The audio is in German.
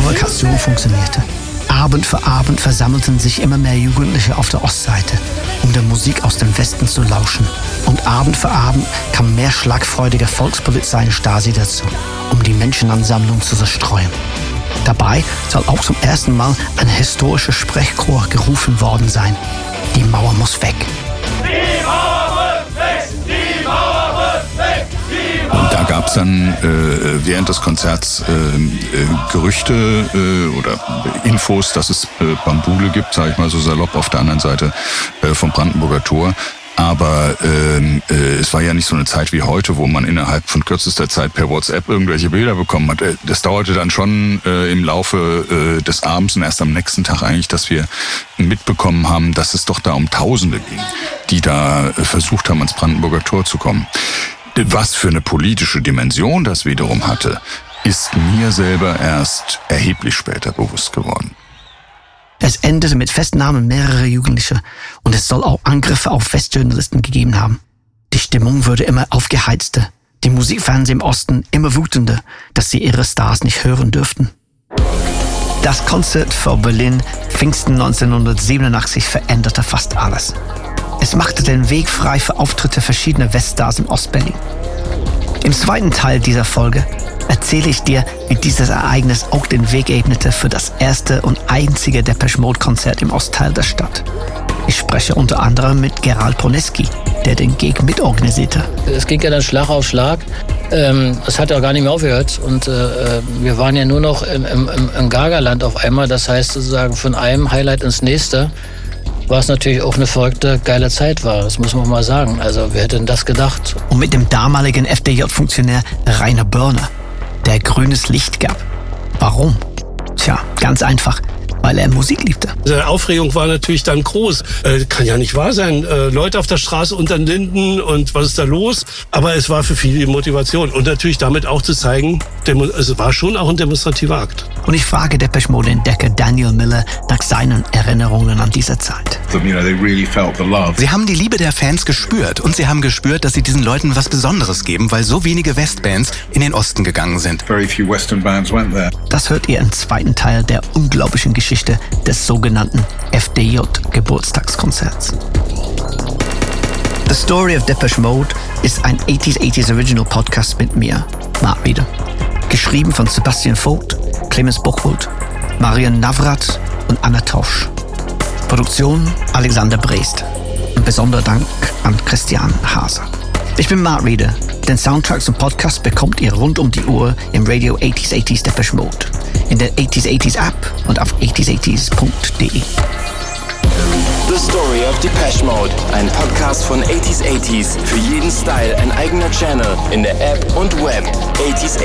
Provokation funktionierte. Abend für Abend versammelten sich immer mehr Jugendliche auf der Ostseite, um der Musik aus dem Westen zu lauschen. Und Abend für Abend kam mehr schlagfreudige Volkspolizei und Stasi dazu, um die Menschenansammlung zu zerstreuen. Dabei soll auch zum ersten Mal ein historischer Sprechchor gerufen worden sein. Die Mauer muss weg. Die Mauer muss weg! Die Mauer muss weg! Die Mauer. Und da gab es dann während des Konzerts Gerüchte oder Infos, dass es Bambule gibt, sage ich mal so salopp, auf der anderen Seite vom Brandenburger Tor. Aber es war ja nicht so eine Zeit wie heute, wo man innerhalb von kürzester Zeit per WhatsApp irgendwelche Bilder bekommen hat. Das dauerte dann schon im Laufe des Abends und erst am nächsten Tag eigentlich, dass wir mitbekommen haben, dass es doch da um Tausende ging, die da versucht haben, ans Brandenburger Tor zu kommen. Was für eine politische Dimension das wiederum hatte, ist mir selber erst erheblich später bewusst geworden. Es endete mit Festnahmen mehrerer Jugendlicher und es soll auch Angriffe auf Westjournalisten gegeben haben. Die Stimmung wurde immer aufgeheizter, die Musikfans im Osten immer wütender, dass sie ihre Stars nicht hören dürften. Das Konzert vor Berlin Pfingsten 1987 veränderte fast alles. Es machte den Weg frei für Auftritte verschiedener Weststars im Ostberlin. Im zweiten Teil dieser Folge erzähle ich dir, wie dieses Ereignis auch den Weg ebnete für das erste und einzige Depeche Mode Konzert im Ostteil der Stadt. Ich spreche unter anderem mit Gerald Poneski, der den Gig mitorganisierte. Es ging ja dann Schlag auf Schlag. Es hat ja auch gar nicht mehr aufgehört. Und wir waren ja nur noch im Gagerland auf einmal. Das heißt sozusagen von einem Highlight ins nächste. Was natürlich auch eine verrückte, geile Zeit war. Das muss man mal sagen. Also wer hätte denn das gedacht? Und mit dem damaligen FDJ-Funktionär Rainer Börner, der grünes Licht gab. Warum? Tja, ganz einfach. Weil er Musik liebte. Die Aufregung war natürlich dann groß. Kann ja nicht wahr sein. Leute auf der Straße unter den Linden und was ist da los? Aber es war für viele die Motivation. Und natürlich damit auch zu zeigen, es war schon auch ein demonstrativer Akt. Und ich frage Depeche Mode-Entdecker Daniel Miller nach seinen Erinnerungen an diese Zeit. Sie haben die Liebe der Fans gespürt und sie haben gespürt, dass sie diesen Leuten was Besonderes geben, weil so wenige Westbands in den Osten gegangen sind. Das hört ihr im zweiten Teil der unglaublichen Geschichte des sogenannten FDJ-Geburtstagskonzerts. The Story of Depeche Mode ist ein 80s Original Podcast mit mir, Mark Rieder. Geschrieben von Sebastian Vogt, Clemens Buchwald, Marian Navrat und Anna Tosch. Produktion Alexander Brest. Ein besonderer Dank an Christian Haser. Ich bin Mark Rieder. Den Soundtrack zum Podcast bekommt ihr rund um die Uhr im Radio 80s Depeche Mode, in der 80s App und auf 80s80s.de. The Story of Depeche Mode, ein Podcast von 80s. Für jeden Style ein eigener Channel in der App und Web. 80s